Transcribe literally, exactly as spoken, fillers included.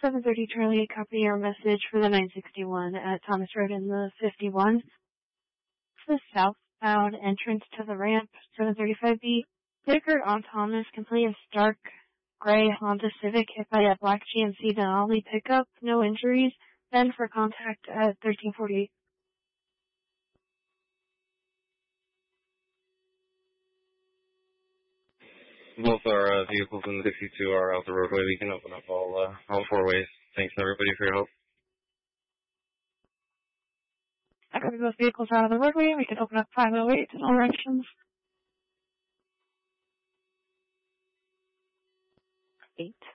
seven thirty Charlie, copy your message for the nine sixty-one at Thomas Road in the fifty-one. It's the southbound entrance to the ramp, seven thirty-five B. Sticker on Thomas, complete in stark gray Honda Civic hit by a black G M C Denali pickup, no injuries. Then for contact at thirteen forty-eight. Both our uh, vehicles in the sixty-two are out the roadway. We can open up all uh, all four ways. Thanks, everybody, for your help. I copy both vehicles out of the roadway. We can open up five oh eight in all directions. Eight.